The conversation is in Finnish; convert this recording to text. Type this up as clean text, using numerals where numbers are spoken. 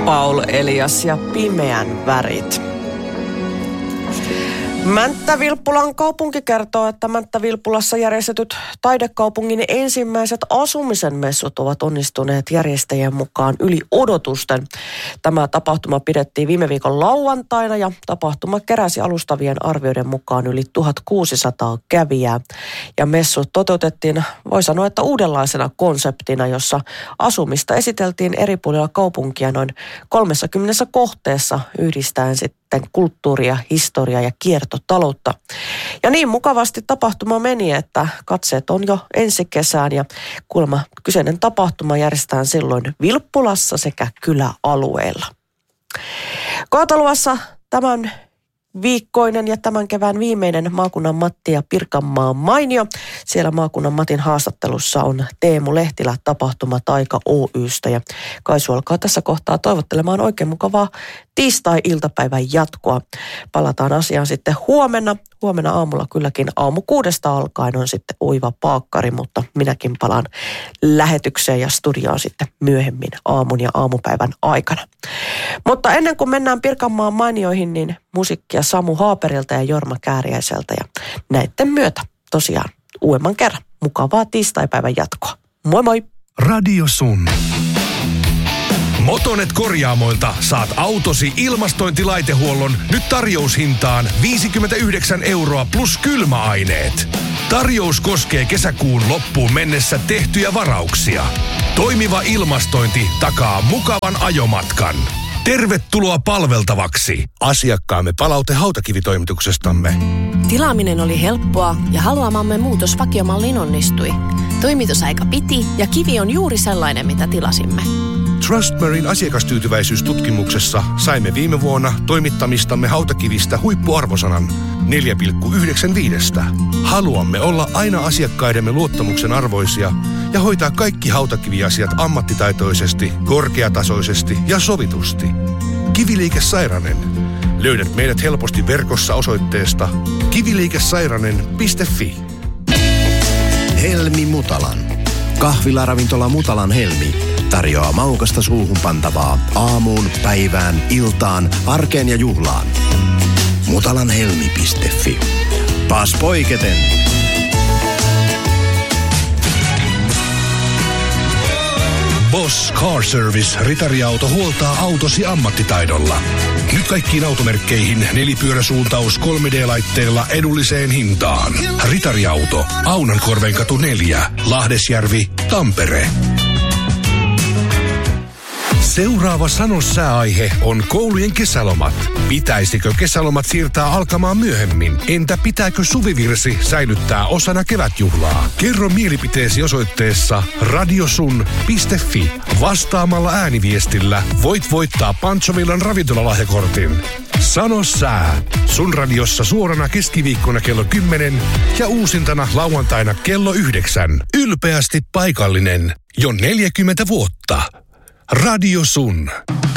Paul Elias ja Pimeän värit. Mänttä-Vilppulan kaupunki kertoo, että Mänttä-Vilppulassa järjestetyt taidekaupungin ensimmäiset asumisen messut ovat onnistuneet järjestäjien mukaan yli odotusten. Tämä tapahtuma pidettiin viime viikon lauantaina ja tapahtuma keräsi alustavien arvioiden mukaan yli 1600 kävijää. Ja messut toteutettiin, voi sanoa, että uudenlaisena konseptina, jossa asumista esiteltiin eri puolilla kaupunkia noin 30 kohteessa yhdistäen sitten kulttuuria, historiaa ja kiertotaloutta. Ja niin mukavasti tapahtuma meni, että katseet on jo ensi kesään ja kuulemma kyseinen tapahtuma järjestetään silloin Vilppulassa sekä kyläalueilla. Kootoluvassa tämän viikkoinen ja tämän kevään viimeinen maakunnan Matti ja Pirkanmaan mainio. Siellä maakunnan Matin haastattelussa on Teemu Lehtilä tapahtuma Taika Oy:stä ja Kaisu alkaa tässä kohtaa toivottelemaan oikein mukavaa tiistai-iltapäivän jatkoa. Palataan asiaan sitten huomenna. Huomenna aamulla kylläkin aamu 6 alkaen on sitten oiva paakkari, mutta minäkin palaan lähetykseen ja studioon sitten myöhemmin aamun ja aamupäivän aikana. Mutta ennen kuin mennään Pirkanmaan mainioihin, niin musiikkia Samu Haaperilta ja Jorma Kääriäiseltä ja näiden myötä tosiaan uudemman kerran mukavaa tiistaipäivän jatkoa. Moi moi! Radio Sun. Motonet Korjaamoilta saat autosi ilmastointilaitehuollon nyt tarjoushintaan 59 € plus kylmäaineet. Tarjous koskee kesäkuun loppuun mennessä tehtyjä varauksia. Toimiva ilmastointi takaa mukavan ajomatkan. Tervetuloa palveltavaksi. Asiakkaamme palaute hautakivitoimituksestamme. Tilaaminen oli helppoa ja haluamamme muutos vakiomalliin onnistui. Toimitusaika piti ja kivi on juuri sellainen, mitä tilasimme. Trustmarin asiakastyytyväisyystutkimuksessa saimme viime vuonna toimittamistamme hautakivistä huippuarvosanan 4,95. Haluamme olla aina asiakkaidemme luottamuksen arvoisia ja hoitaa kaikki hautakiviasiat ammattitaitoisesti, korkeatasoisesti ja sovitusti. Kiviliike Sairanen. Löydät meidät helposti verkossa osoitteesta kiviliikesairanen.fi. Helmi Mutalan. Kahvilaravintola Mutalan Helmi tarjoaa maukasta suuhun pantavaa aamuun, päivään, iltaan, arkeen ja juhlaan. Mutalanhelmi.fi. Pas poiketen. Boss Car Service Ritariauto huoltaa autosi ammattitaidolla. Nyt kaikkiin automerkkeihin nelipyöräsuuntaus 3D-laitteella edulliseen hintaan. Ritariauto, Aunankorvenkatu 4, Lahdesjärvi, Tampere. Seuraava Sano sääaihe on koulujen kesälomat. Pitäisikö kesälomat siirtää alkamaan myöhemmin? Entä pitääkö suvivirsi säilyttää osana kevätjuhlaa? Kerro mielipiteesi osoitteessa radiosun.fi. Vastaamalla ääniviestillä voit voittaa Panchovillan ravintolalahjakortin. Sano sää. Sun radiossa suorana keskiviikkona kello 10 ja uusintana lauantaina kello 9. Ylpeästi paikallinen. Jo 40 vuotta. Radio Sun.